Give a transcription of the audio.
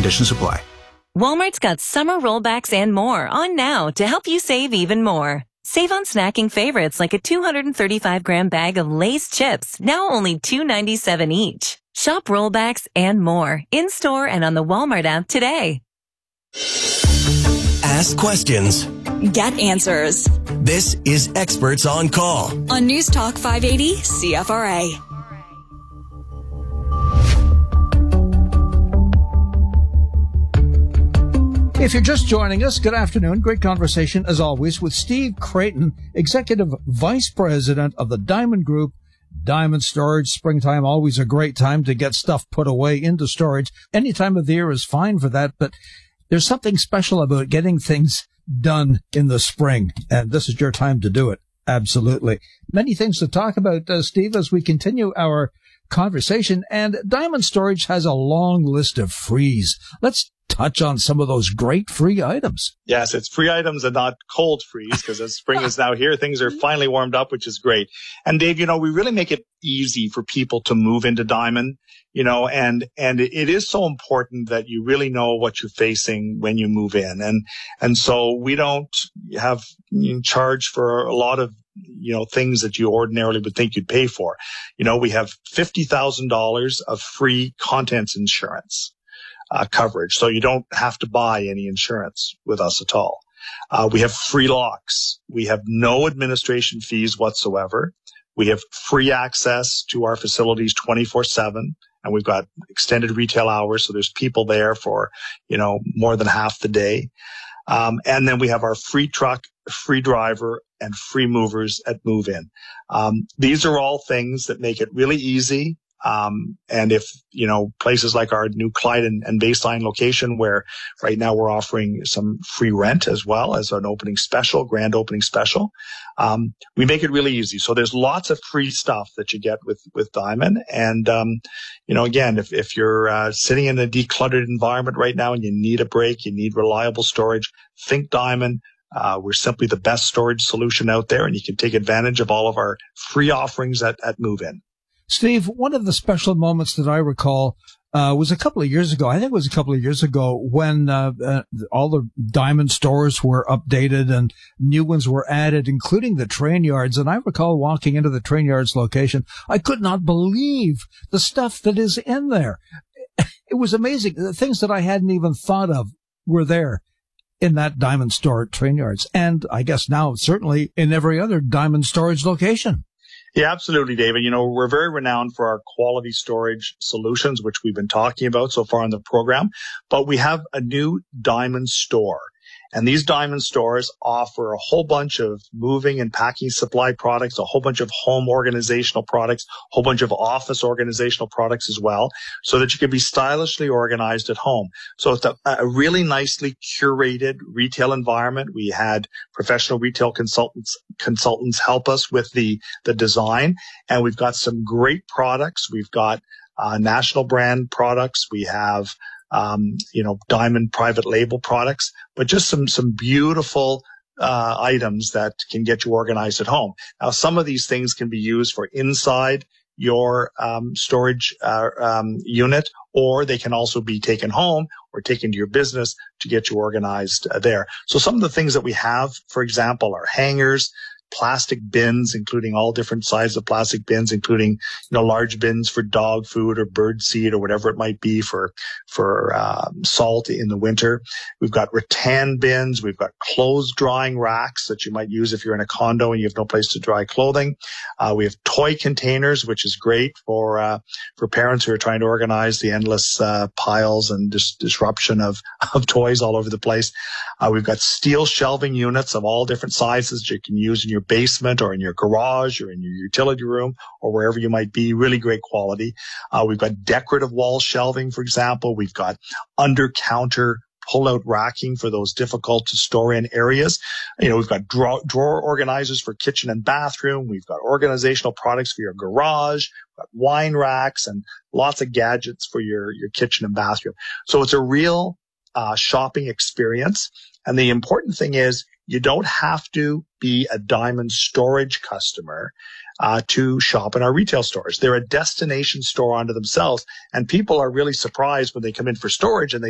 Conditions apply. Walmart's got summer rollbacks and more on now to help you save even more. Save on snacking favorites like a 235-gram bag of Lay's chips, now only $2.97 each. Shop rollbacks and more in-store and on the Walmart app today. Ask questions. Get answers. This is Experts on Call On News Talk 580 CFRA. If you're just joining us, good afternoon. Great conversation, as always, with Steve Creighton, Executive Vice President of the Diamond Group. Diamond storage, springtime, always a great time to get stuff put away into storage. Any time of the year is fine for that, but there's something special about getting things done in the spring, and this is your time to do it. Absolutely. Many things to talk about, Steve, as we continue our conversation, and Diamond Storage has a long list of frees. Let's touch on some of those great free items. Yes, it's free items and not cold freeze, because as spring is now here, things are finally warmed up, which is great. And Dave, we really make it easy for people to move into Diamond, and it is so important that you really know what you're facing when you move in. And so we don't have charge for a lot of things that you ordinarily would think you'd pay for. We have $50,000 of free contents insurance coverage, so you don't have to buy any insurance with us at all. We have free locks. We have no administration fees whatsoever. We have free access to our facilities 24/7, and we've got extended retail hours, so there's people there for more than half the day. And then we have our free truck, free driver, and free movers at move-in. These are all things that make it really easy. And if, places like our new Clyde and Baseline location, where right now we're offering some free rent as well as an grand opening special, we make it really easy. So there's lots of free stuff that you get with Diamond. And, again, if you're sitting in a decluttered environment right now and you need a break, you need reliable storage, think Diamond. We're simply the best storage solution out there, and you can take advantage of all of our free offerings at move-in. Steve, one of the special moments that I recall was a couple of years ago. I think it was a couple of years ago when all the Diamond stores were updated and new ones were added, including the train yards. And I recall walking into the train yards location. I could not believe the stuff that is in there. It was amazing. The things that I hadn't even thought of were there in that Diamond store at train yards. And I guess now certainly in every other Diamond storage location. Yeah, absolutely, David. We're very renowned for our quality storage solutions, which we've been talking about so far in the program. But we have a new Diamond store. And these Diamond stores offer a whole bunch of moving and packing supply products, a whole bunch of home organizational products, a whole bunch of office organizational products as well, so that you can be stylishly organized at home. So it's a really nicely curated retail environment. We had professional retail consultants help us with the design, and we've got some great products. We've got national brand products. We have Diamond private label products, but just some beautiful items that can get you organized at home. Now, some of these things can be used for inside your storage unit, or they can also be taken home or taken to your business to get you organized there. So some of the things that we have, for example, are hangers, plastic bins, including all different sizes of plastic bins, including, large bins for dog food or bird seed or whatever it might be for salt in the winter. We've got rattan bins. We've got clothes drying racks that you might use if you're in a condo and you have no place to dry clothing. We have toy containers, which is great for parents who are trying to organize the endless piles and disruption of toys all over the place. We've got steel shelving units of all different sizes that you can use in your basement or in your garage or in your utility room or wherever you might be. Really great quality. We've got decorative wall shelving, for example. We've got under-counter pull-out racking for those difficult to store in areas. We've got drawer organizers for kitchen and bathroom. We've got organizational products for your garage. We've got wine racks and lots of gadgets for your kitchen and bathroom. So it's a real shopping experience. And the important thing is you don't have to be a Diamond storage customer to shop in our retail stores. They're a destination store unto themselves, and people are really surprised when they come in for storage and they